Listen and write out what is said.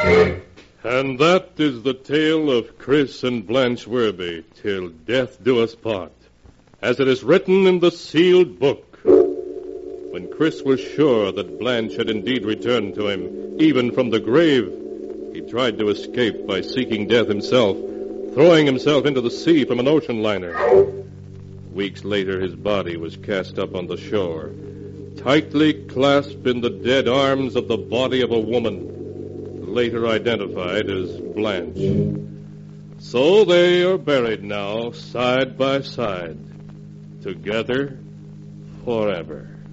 And that is the tale of Chris and Blanche Werby, till death do us part, as it is written in the sealed book. When Chris was sure that Blanche had indeed returned to him, even from the grave, he tried to escape by seeking death himself, throwing himself into the sea from an ocean liner. Weeks later, his body was cast up on the shore, tightly clasped in the dead arms of the body of a woman, later identified as Blanche. So they are buried now, side by side, together forever.